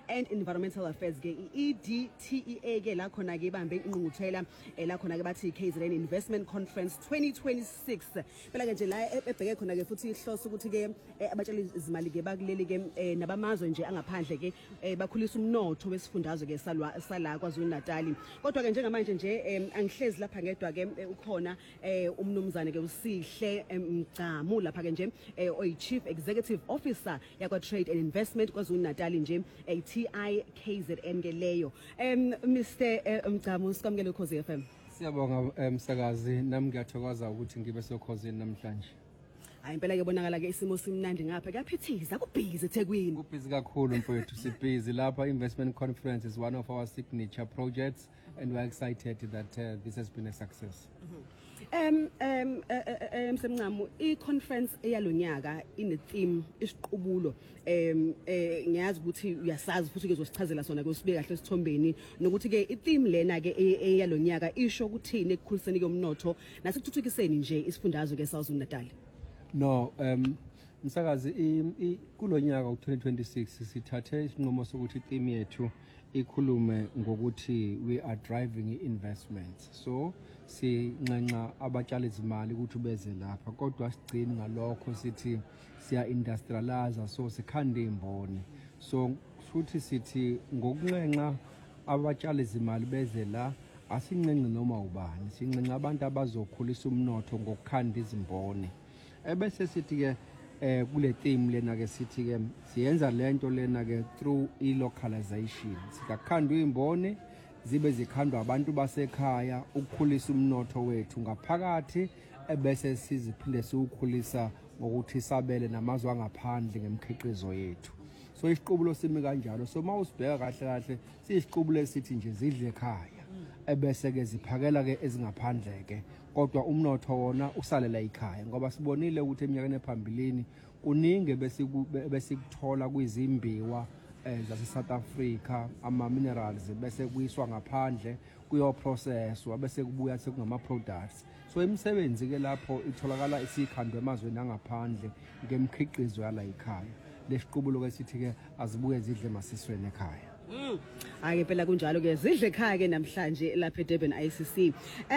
and Environmental Affairs ke EDTEA ke la khona ke bambe ingqungquthela la khona ke bathi KZN Investment Conference 2026 phela ke nje la ebheke khona ke futhi ihloso ukuthi ke abatshali izimali ke bakuleli ke nabamazwe nje angaphandle ke bakhulisa umnotho wesifundazwe ke sala kwaZulu Natal kodwa ke njengamanje nje angihlezi lapha ngedwa ke ukhona umnumzane ke uSihle Mgcamu lapha ke nje oyi Chief Executive Officer yakwa Trade and Investment kwaZulu Natal nje TIKZN ke leyo Mr Mgcamu sikamukele Ukhozi FM. Siyabonga msakazi nami ngiyathokoza ukuthi ngibe sekhosini namhlanje. Hayi impela ke bonakala ke isimo simnandi ngapha kuyaphithiza kubhizi eThekwini. Kubhizi kakhulu mfowethu sibhizi lapha investment conference is one of our signature projects and we're excited that this has been a success. Msemncamo i-conference eyalonyaka ine theme isiqubulo ngiyazi ukuthi uyasazi futhi ke uzosichazela sona ke usibeke kahle esithombeni nokuthi ke i-theme lena ke eyalonyaka isho ukuthini ekukhuliseni komnotho nasekuthuthukiseni nje isifundazwe ke South Natal. No msakazi kulonyaka u2026 sithathe isinqumo sokuthi i-theme yethu ikhulume ngokuthi we are driving investments so sinxenxa abatshali izimali ukuthi beze lapha kodwa sigcina ngalokho sithi siya industrialize so sikhande imboni so futhi sithi ngokunxenxa abatshali izimali beze la asinxenxe noma ubani sinxenxa abantu abazokhulisa umnotho ngokukhanda izimboni ebese sithi ke kule theme lena ke sithi ke siyenza lento lena ke through localization sikakhandwa imboni zibe zikhandwa abantu basekhaya ukukhulisa umnotho wethu ngaphakathi ebese siziphinde siukhulisa ngokuthi sabele namazwe angaphandle ngemkhiqizo yethu so isiqubulo simi kanjalo so mawusibheka kahle kahle sisiqubulo esithi nje zidle ekhaya ebese ke ziphakela ke ezingaphandle ke kodwa umnotho wona usalela ekhaya ngoba sibonile ukuthi eminyakeni ephambilini kuningi bese kuthola kwizimbiwa zase South Africa ama minerals bese kuyiswa ngaphandle kuyo processwa bese kubuya sekungama products so imisebenzi ke lapho itholakala isikhandwe emazweni angaphandle ngemkhiqizo yala ekhaya lesiqubulo ke sithi ke azibuye zidle masisweni ekhaya. Hayi phela kunjalo ke zidle ekhaya ke namhlanje lapha eDurban ICC.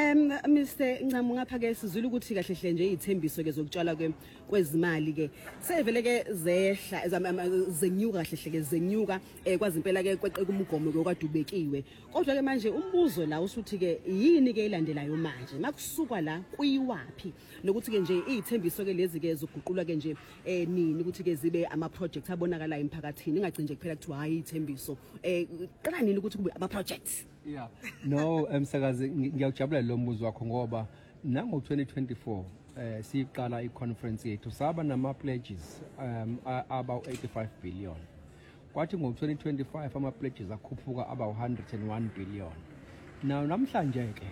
Mr Ncamu ngapha ke sizwile ukuthi kahle hle nje izithembiso ke zokutshala kwezimali ke sevele ke zehla zenyuka kahle hle ke zenyuka kwazi impela ke kweqeka umgomo ke kwadubekiwe kodwa ke manje umbuzo la usuthi ke yini ke ilandelayo manje makusukwa la kuyiwapi nokuthi ke nje izithembiso ke lezi ke zoguqulwa ke nje nini ukuthi ke zibe ama projects abonakala emphakathini ingagcine kuphela kuthiwa hayi izithembiso qala nini ukuthi kube ama projects. Yeah no msakazi ngiyajabula lo mbuzo wakho ngoba nango 2024 siqala iconference yethu saba nama pledges about 85 billion kwathi ngo 2025 ama pledges akhuphuka about 101 billion now namhlanje ke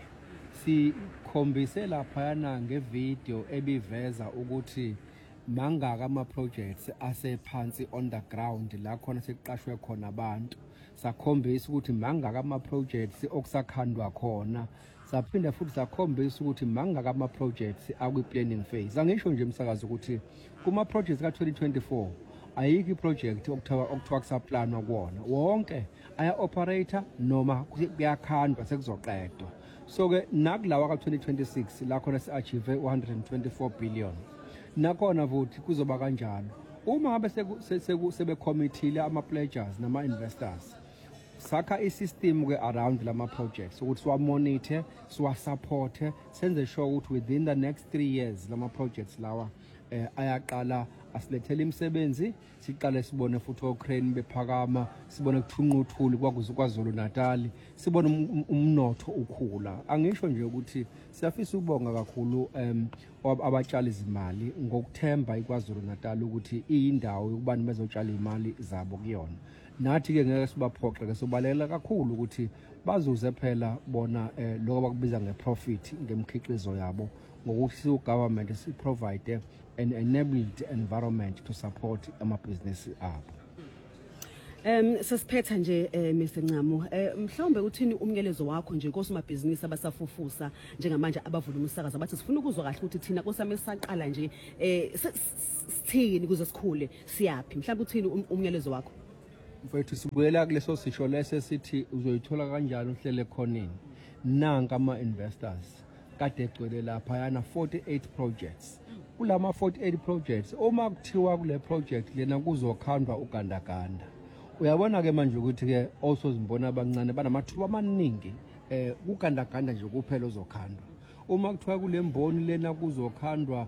sikhombise lapha yana ngevideo ebiveza ukuthi mangaka ama projects asephansi on the ground la khona sekuqashwe khona abantu sakhombisa ukuthi mangaka ama projects okusakhandwa khona saphinda futhi sakhombisa ukuthi mangaka ama projects akwi planning phase angisho nje umsakazo ukuthi kuma projects ka 2024 ayiki project okuthiwa kusaplanwa kuona wonke aya operator noma kuyakhandwa sekuzoqedwa so ke nakulawa ka 2026 la khona si achieve 124 billion nakhona futhi kuzoba kanjalo uma ngabe sebe committee ama pledgers nama investors sakha isystem ke around lama projects ukuthi siwa monitor siwa support senze sure ukuthi within the next 3 years lama projects lawa ayaqala asilethele imisebenzi siqale sibone futhi oCrane bephakama sibone kuthunquthuli kwaZulu Natal sibone umnotho ukhula angisho nje ukuthi siyafisa ukubonga kakhulu abatshali izimali ngokuthemba iKwaZulu Natal ukuthi iyindawo yokubani bezotshala imali zabo kuyona nathi ke ngeke sibaphoxe ke sobalela kakhulu ukuthi bazuze phela bona lokho bakubiza ngeprofit ngemkhiqizo yabo ngokuthi ugovernment si provide an enabled environment to support ama business abo. Sesiphetha nje Mr Ncamu mhlawumbe uthini umnyelezo wakho nje nkosomabhizinisi abasafufusa njengamanje abavula umsakazo abathi sifuna ukuzwa kahle ukuthi thina nkosame saqala nje sithini kuze sikhule siyapi mhlawumbe uthini umnyelezo wakho. mfethu sibuyela kuleso sisho lese sithi uzoyithola kanjani uhlele khoneni. Nanka ama-investors kade egcwele lapha yana 48 projects. Kulama 48 projects uma kuthiwa kule project lena kuzokhandwa ugandaganda. Uyabona ke manje ukuthi ke osozimbona abancane banamathuba amaningi ugandaganda nje kuphela ozokhandwa. Uma kuthiwa kule mboni lena kuzokhandwa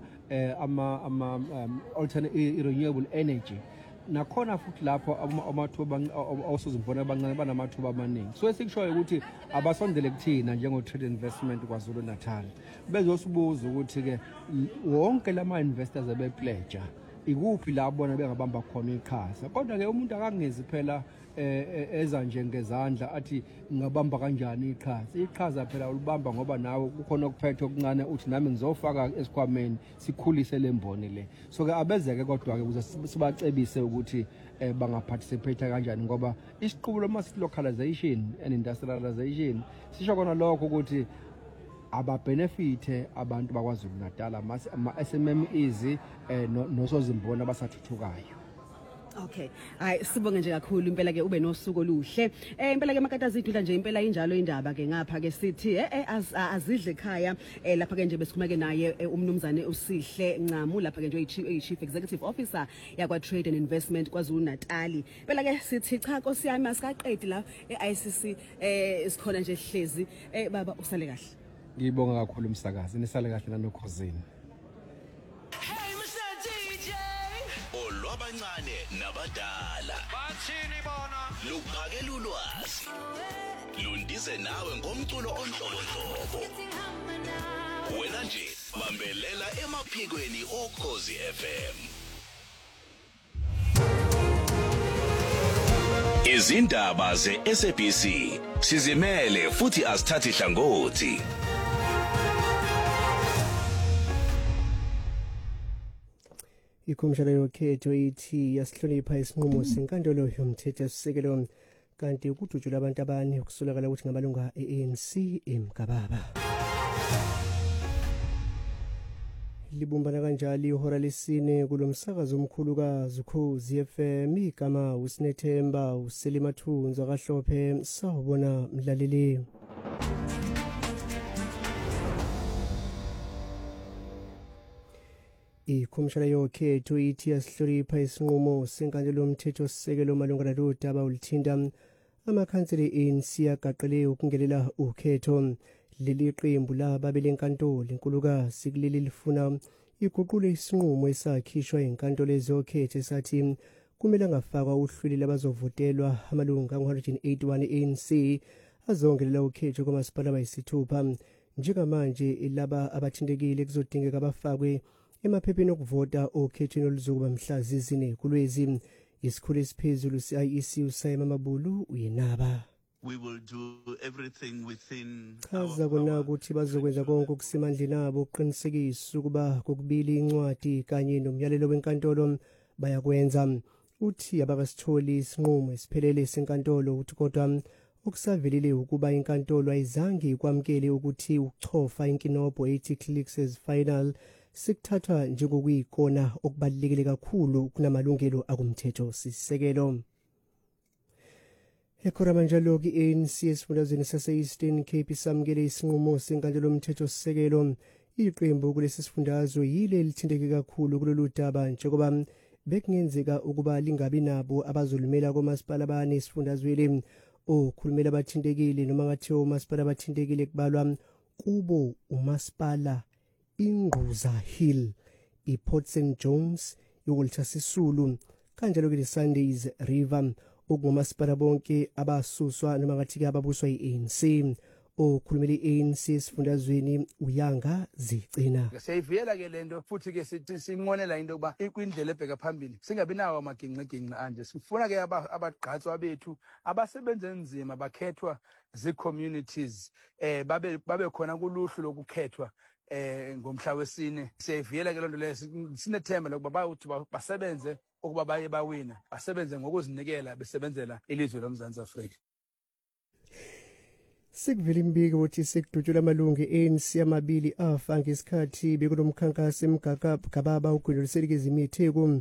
alternate renewable energy nakhona futhi lapho amathuba osozimbona abancane banamathuba amaningi. So esikushoyo ukuthi abasondele kuthina njengo Trade Investment KwaZulu Natal bezosibuza ukuthi ke wonke lama investors abepledge ikuphi la bona bengabamba khona iqhaza. Kodwa ke umuntu akangezi phela eza nje ngezandla athi ngabamba kanjani iqhaza. Iqhaza phela ulibamba ngoba nawe kukhona okuphethe okuncane uthi nami ngizofaka esikhwameni sikhulise lemboni le. So ke abezeke kodwa ke ukuze sibacebise ukuthi bangaparticipate kanjani ngoba isiqubulo mas localization and industrialization sisho kona lokho ukuthi ababenefite abantu bakwaZulu Natal ama SMMEs nosozimbona basathuthukayo. Okay. Hayi sibonge nje kakhulu impela ke ube nosuku oluhle. Impela ke makatazi idudla nje impela injalo indaba ke ngapha ke sithi azidle ekhaya lapha ke nje besikhuluma ke naye umnumzane uSihle Ncamu lapha ke nje Chief Executive Officer yakwa Trade and Investment KwaZulu Natal. Impela ke sithi cha Nkosi yami asikaqedi la eICC isikhona nje hlezi baba usale kahle. Ngibonga kakhulu umsakazi nisale kahle nanokhosini. Abancane nabadala bathini bona luphakela ulwazi lundize nawe ngomculo onhlobonhlobo wena nje bambelela emaphikweni oKhozi FM izindaba zeSABC sizimele futhi asithathi hlangothi. Ikhomishana yokhetho ithi yasihlonipha isinqumo senkantolo yomthetho sisekelo kanti ukudutshula abantu abane ukusolakala ukuthi ngamalunga eANC eMgababa. Libumbana kanjalo ihora lesine kulomsakazo omkhulu kaZukhozi FM igama uSinethemba uSelimathunza kaHlophe sawubona mlaleli. Ikhomishana yokhetho ithi yasihlonipha isinqumo senkantolo yomthetho sisekelo malungana nodaba oluthinta amakhansela eANC agaqele ukungenelela ukhetho. Leli qembu lababele enkantolo inkulukazi kuleli lifuna iguqule isinqumo esakhishwa inkantolo ezokhetho esathi kumele ngafakwa uhlwili labazovotelwa amalunga angu-181 eANC azongenelela ukhetho kwamasipala abayisithupha. Njengamanje laba abathintekile kuzodingeka bafakwe emaphepheni okuvota okhethweni oluzokuba mhla zizine kuLwezi. Isikhulu esiphezulu se-IEC uSayama Mabulu uyenaba. We will do everything within chaza kona ukuthi bazokwenza konke okusemandleni abo ukuqinisekisa ukuba kokubili incwadi kanye nomyalelo wenkantolo bayakwenza. Uthi abakasitholi isinqumo esiphelele senkantolo uthi kodwa okusavelile ukuba inkantolo ayizange ikwamukele ukuthi ukuchofa inkinobho ethi clicks as final sikuthathwa njengokuyikona okubalulekile kakhulu kunamalungelo akumthetho sisekelo. Ekhora njalo iANC esifundazweni sase-Eastern Cape samukele isinqumo senkantolo yomthetho sisekelo. Iqembu kulesi sifundazwe yile lithinteke kakhulu kulolu daba njengoba bekungenzeka ukuba lingabi nabo abazolumela komasipala abane esifundazweni. Okhulumela abathintekile noma ngathi omasipala abathintekile kubalwa kubo umasipala Ingquza Hill, iPort St John's, iWalter Sisulu, kanjalo ke Sundays River, okumasipala bonke abasuswa noma ngathi ababuswa iANC. Okhulumela iANC esifundazweni Uyanga Zigcina. Siyayivuyela ke lento futhi ke sithi sinqonela into kuba ikwindlela ebheka phambili singabi nawo amaginqeginqe anje. Sifuna ke abagqatswa bethu abasebenza enzima bakhethwa zi-communities babe khona kuluhlu lokukhethwa ngomhla wesine. Siyayivuyela ke lento le sinethemba lokuba bawuthi basebenze ukuba baye bawina, basebenze ngokuzinikela besebenzela ilizwe loMzantsi Afrika. Sikuvela imbiko ukuthi sekudutshula amalungu eANC amabili afa ngesikhathi bekulomkhankaso eMgababa ugwindolisela izimitheku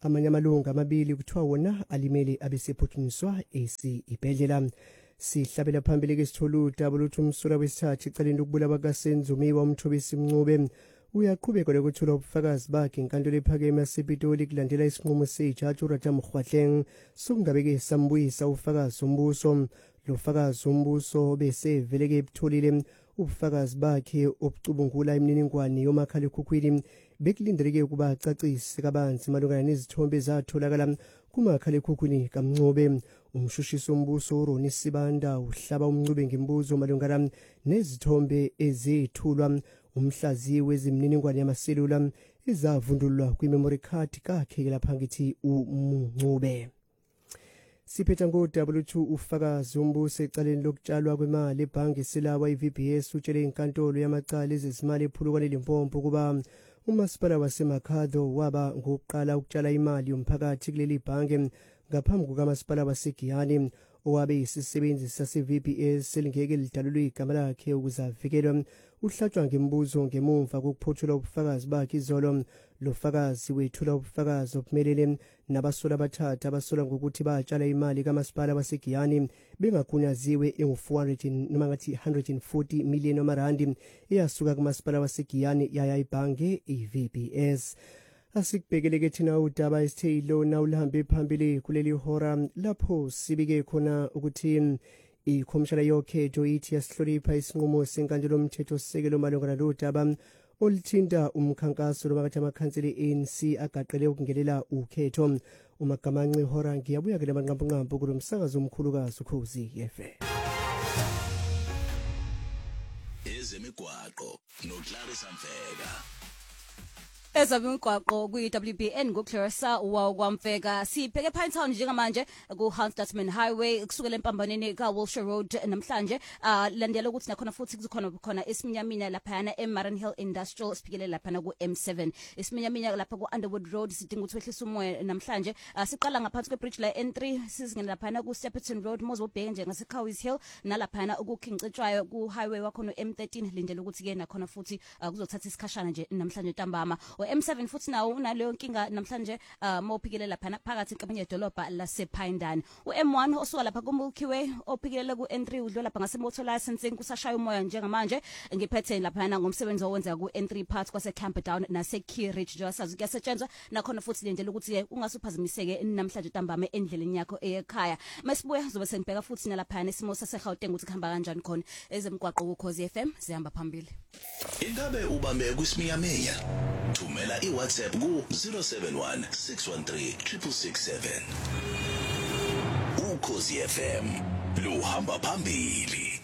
amanye amalunga amabili kuthiwa wona alimele abesephuthunyiswa esibhedlela. Sihlabela phambili ke sithola udaba luthi umsula wesithathu icaleni lokubulawa kaSenzumiwa uMthobisi Mncube uyaqhubeka lokuthola ubufakazi bakhe enkantolo ephakeme yasePitoli kulandela isinqumo sejaji uRata Mkhwahleng sokungabeke sambuyisa ufakazi umbuso. Lo fakazi umbuso bese veleke ebutholile ubufakazi bakhe obucubungula imininingwane yomakhalekhukhwini bekulindeleke ukuba acacise kabanzi malungana nezithombe ezatholakala kumakhalekhukhwini kaMncube. Umshushisi wombuso uRoni Sibanda uhlaba uMncube ngembuzo malungana nezithombe ezethulwa umhlaziyi wezimininingwane yamaselula ezavundulwa kwi-memory card kakhe lapha ngithi uMncube. Siphetha ngodaba luthu ufakazi umbuso ecaleni lokutshalwa kwemali ebhange Silawa iVBS utshele inkantolo yamacala ezezimali ephulukwane Limpopo kuba umasipala wasemakhado waba ngokuqala ukutshala imali yomphakathi kuleli bhange ngaphambi kukamasipala waseGiyani owabe isisebenzi saseVBS selingeke lidalulwe igama lakhe ukuze avikelwe. Uhlatshwa ngembuzo ngemumva kokuphothula ubufakazi bakhe izolo. Lo fakazi wethula ubufakazi obumelele nabasola abathathu abasola ngokuthi batshala imali kamasipala waseGiyani bengagunyaziwe engu-400 noma ngathi 140 million rand eyasuka kumasipala waseGiyani yaya ibhange iVBS. Asikubhekeleke thina udaba esithelo na ulihambe phambili kuleli hora lapho sibike khona ukuthi ikhomishana yokhetho ithi yasihlonipha isinqumo senkantolo yomthetho sisekelo malungana nodaba olithinta umkhankaso lomakathi amakhanseli ANC agaqele ukungelela ukhetho. Umagamanci hora ngiyabuya ke lamanqampunqampu kulo msakazo omkhulukazi uKhosi FM. Ezemigwaqo noClarissa Mfeka. Ezemigwaqo kwi-WBN ngoClarissa wakwamfeka sibheke ePinetown njengamanje ku-Hans-Dutman Highway kusukela empambaneni ka-Wilshire Road namhlanje landela ukuthi nakhona futhi kukhona isiminyaminya laphana eMarrenhill Industrial siphikele laphana ku-M7 isiminyaminya lapha ku-Underwood Road sidinga ukuthi wehlise umoya namhlanje siqala ngaphansi kwe-bridge la N3 sizingena laphana ku-Stapleton Road mozobheka nje ngase-Cowies Hill nalaphana ukukhincitshwayo ku-highway wakhona M13 lindela ukuthi-ke nakhona futhi kuzothatha isikhashana nje namhlanje ntambama M7 futhi nawo unaleyo nkinga namhlanje mawuphikele lapha phakathi enkabanye edolobha lasePhindani. uM1 osuka lapha kuMilky Way ophikele ku-N3 udlo lapha ngasemotor licensing kusashaya umoya njengamanje ngiphethe lapha ngomsebenzi owenza ku-N3 part kwase Camperdown naseKey Ridge njengasazi kuyasetshenzwa nakhona futhi lendlela ukuthi ungasuphazimiseke namhlanje ntambama endleleni yakho ekhaya. Masibuya zobe sengibheka futhi nalapha isimo saseGauteng ukuthi kuhamba kanjani khona ezemigwaqo kuKhosi FM zihamba phambili. Ingabe ubambe kwisiminyaminya? Thumela iWhatsApp ku 071 613 667. Ukhosi FM luhamba phambili.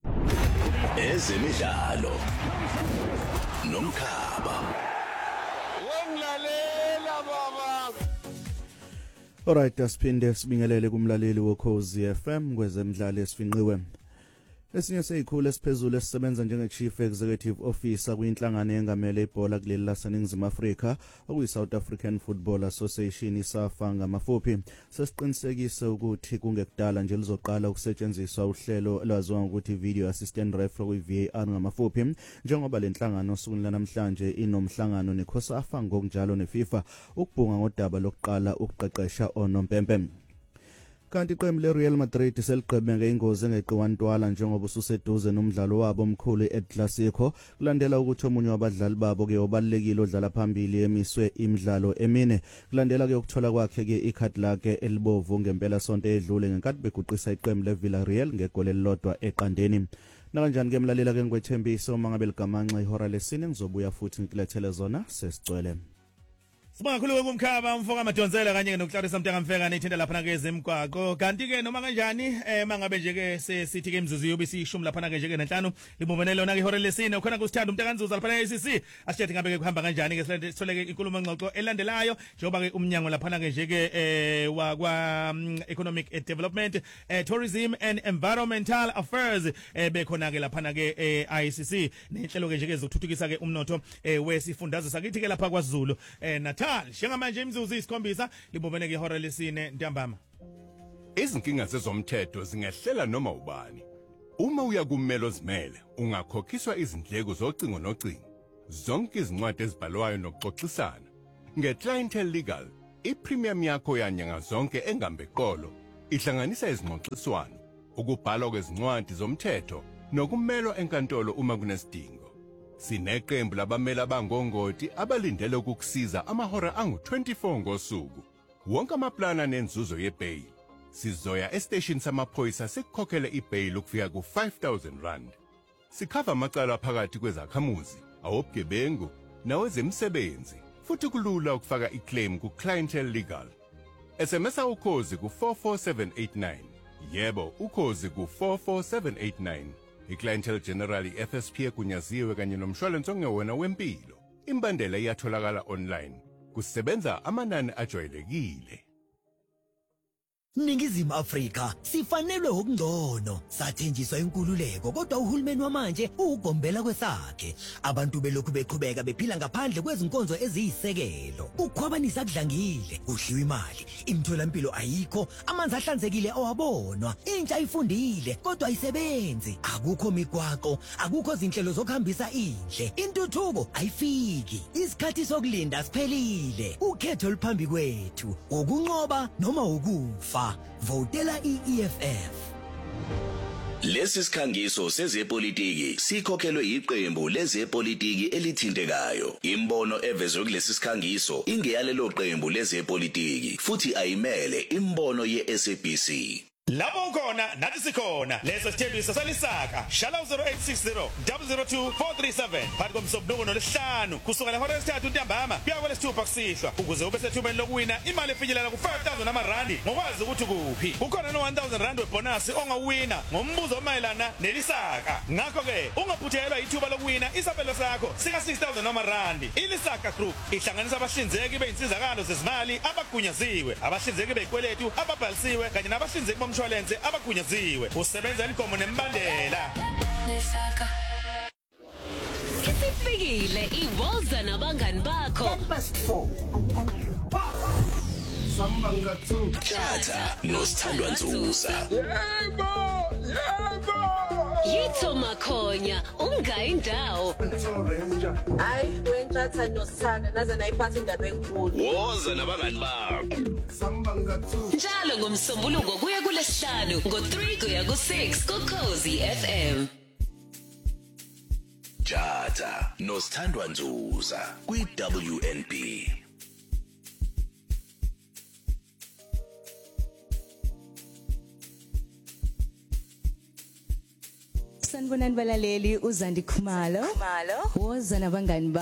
Ezemidlalo nomkhaba. Wongilalela baba. Alright, asiphinde sibingelele kumlaleli woKhosi FM kwezemidlalo esifinqiwe. Esinye seyikhulu esiphezulu esisebenza njenge-Chief Executive Officer kwinhlangano engamele ibhola kuleli laseNingizimu Afrika okuyi-South African Football Association isafa ngamafuphi sesiqinisekise ukuthi kungekudala nje lizoqala ukusetshenziswa uhlelo elwaziwa ngokuthi Video Assistant Referee kwi-VAR ngamafuphi njengoba le nhlangano osukwini lanamhlanje inomhlangano neCOSAFA ngokunjalo neFIFA ukubhunga ngodaba lokuqala ukuqeqesha onompempe. Kanti iqembu leReal Madrid seligqebe ngeingozi engeqiwantwala njengoba ususeduze nomdlalo wabo omkhulu eEl Clasico kulandela ukuthi omunye wabadlali babo ke obalekile odlala phambili emiswe imidlalo emine kulandela ke ukuthola kwakhe ke ikhadi lakhe elibovu ngempela sonto edlule ngenkathi beguqisa iqembu leVillarreal ngegoli elilodwa eqandeni. Nakanjani ke mlalela ke ngwethembisa uma ngabe ligamanxa ihora lesine ngizobuya futhi ngilethele zona sesicwele. Sibakhulu kumkhaba umfoka Madonsela kanye noClarissa Mfeka nethenda lapha ke ezemigwaqo kanti ke noma kanjani mangabe nje ke sesithi ke imzuzu yobe siyishumi lapha ke nje ke nanhlanu libumbenele lona ke ihora lesine khona kusithanda uMntakanzuza lapha eACC asithethe ngabe ke kuhamba kanjani ke sithole ke inkulumo ngxoxo elandelayo njengoba ke umnyango lapha ke nje ke wa Economic Development Tourism and Environmental Affairs bekhona ke lapha ke ICC nenhlelo ke nje ke zokuthuthukisa ke umnotho wesifundazwe sakithi ke lapha kwaZulu Natal njengamanje imzuzu isikhombisa libombene ke ihora lesine ntambama. Izinkinga zezomthetho zingehlela noma ubani. Uma uya kummelo zimele ungakhokhiswa izindleko zocingo nocingo. Zonke izincwadi ezibhalwayo nokuxoxisana. NgeClientele Legal ipremium yakho yanyanga zonke engambeqolo ihlanganisa izingxoxiswano, ukubhalwa kwezincwadi zomthetho nokumelwa enkantolo uma kunesidingo. Sineqembu labameli abangongoti abalindele ukukusiza amahora angu-24 ngosuku. Wonke amaplana nenzuzo yebail. Sizoya estation samaphoyisa sikukhokhele ibail ukufika ku-R5,000 rand. Sikhava amacala phakathi kwezakhamuzi, awobugebengu nawezemisebenzi, futhi kulula ukufaka iclaim ku-Clientele Legal. SMS ukhozi ku44789. Yebo, ukhozi ku44789. IClientele General FSP egunyaziwe kanye nomshwalense ongewona wempilo. Imbandela iyatholakala online. Kusebenza amanani ajwayelekile. Ningizimu Afrika sifanelwe okungcono, sathenjiswa inkululeko kodwa uhulumeni wamanje ugombela kwesakhe. Abantu belokhu beqhubeka bephila ngaphandle kwezinkonzo eziyisekelo. Ukukhwabanisa kudlangile, kudliwa imali, imitholampilo ayikho, amanzi ahlanzekile awabonwa, intsha ifundile kodwa ayisebenzi, akukho migwaqo, akukho zinhlelo zokuhambisa indle, intuthuko ayifiki, isikhathi sokulinda siphelile, ukhetho oluphambi kwethu, ukunqoba noma ukufa. Votela iEFF. Lesi sikhangiso sezepolitiki sikhokhelwe iqembu lezepolitiki elithintekayo. Imbono evezwe kulesi sikhangiso ingeyalelo qembu lezepolitiki futhi ayimele imbono yeSABC. Labo khona nathi sikhona leso sithembiso salisaka shala 0860 002 437 phakathi komsobhuko nolesihlanu kusukela ihora lesithathu ntambama kuya kwelesithupha kusihlwa ukuze ube sethubeni lokuwina imali efinyelela ku5,000 amarandi ngokwazi ukuthi kuphi kukhona no1,000 rand webonus ongawina ngombuzo omayelana nelisaka. Ngakho ke ungaphuthelwa ithuba lokuwina isabelo sakho sika 6,000 amarandi. iLisaka Group ihlanganisa abahlinzeki bezinsizakalo zezimali abagunyaziwe, abahlinzeki bezikweletu ababhalisiwe kanye nabahlinzeki bomshwalense abagunyaziwe. Usebenza inkomo nembandela. Isifikile iwoza nabangani bakho. Tjata nosithandwa Nzuza. Yitho Makhonya ungayi indawo. Hayi wentshatha nosithanda naze nayiphatha indaba enkulu. Woza nabangani bakho. Njalo ngomsombuluko kuya kulesihlanu ngo3 kuya ku6 kuKhozi FM. Tjata nosithandwa Nzuza kwiWNB. Sanibonani balaleli, uZandi Khumalo woza nabangani